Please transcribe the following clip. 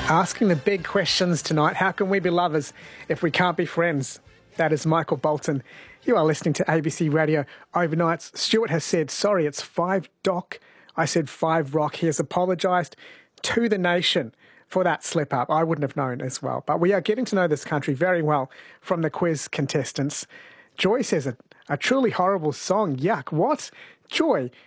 Asking the big questions tonight. How can we be lovers if we can't be friends? That is Michael Bolton. You are listening to ABC Radio Overnights. Stuart has said, sorry, it's 5 Doc. I said 5 Rock. He has apologised to the nation for that slip up. I wouldn't have known as well. But we are getting to know this country very well from the quiz contestants. Joy says a truly horrible song. Yuck. What? Joy,